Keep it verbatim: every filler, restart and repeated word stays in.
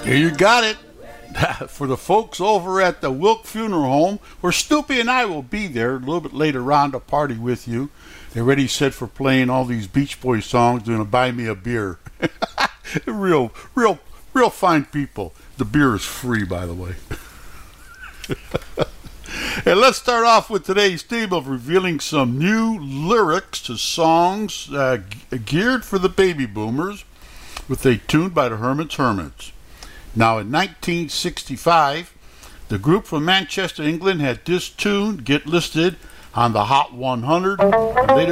Here you got it. For the folks over at the Wilk Funeral Home, where Snoopy and I will be there a little bit later on to party with you. They're ready set for playing all these Beach Boys songs, doing a buy me a beer. real, real, real fine people. The beer is free, by the way. And let's start off with today's theme of revealing some new lyrics to songs uh, g- geared for the baby boomers with a tune by the Herman's Hermits. Now, in nineteen sixty-five, the group from Manchester, England had this tune get listed on the Hot one hundred. And later